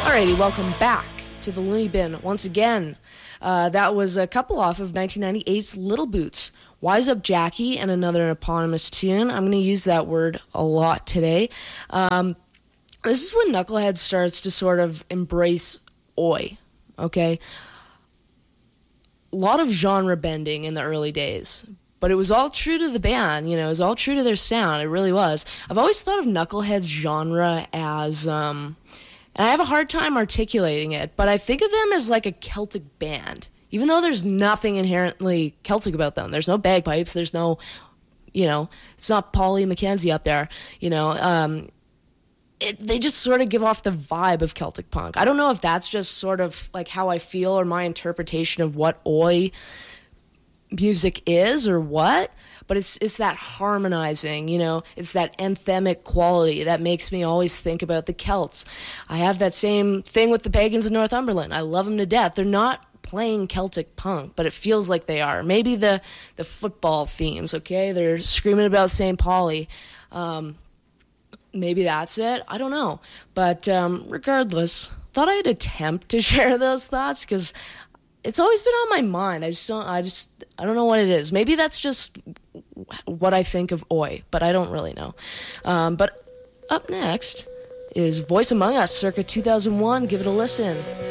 Alrighty, welcome back to the Looney Bin once again. That was a couple off of 1998's Little Boots, Wise Up Jackie, and another eponymous tune. I'm going to use that word a lot today. This is when Knucklehead starts to sort of embrace oi, okay? A lot of genre bending in the early days, but it was all true to the band, you know, it was all true to their sound, it really was. I've always thought of Knucklehead's genre as, and I have a hard time articulating it, but I think of them as like a Celtic band, even though there's nothing inherently Celtic about them. There's no bagpipes, there's no, you know, it's not Polly Mackenzie up there, you know, they just sort of give off the vibe of Celtic punk. I don't know if that's just sort of like how I feel or my interpretation of what oi music is or what, but it's that harmonizing, you know, it's that anthemic quality that makes me always think about the Celts. I have that same thing with the Pagans of Northumberland. I love them to death. They're not playing Celtic punk, but it feels like they are. Maybe the football themes, okay? They're screaming about St. Pauli. Maybe that's it. I don't know. But regardless, thought I'd attempt to share those thoughts because it's always been on my mind. I don't know what it is. Maybe that's just what I think of oi, but I don't really know. But up next is Voice Among Us, circa 2001. Give it a listen.